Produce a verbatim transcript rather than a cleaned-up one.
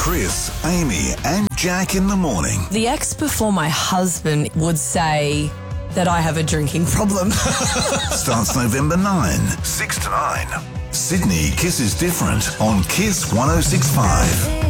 Chris, Amy and Jack in the morning. The ex before my husband would say that I have a drinking problem. Starts November ninth, six to nine. Sydney Kiss is Different on Kiss one oh six point five.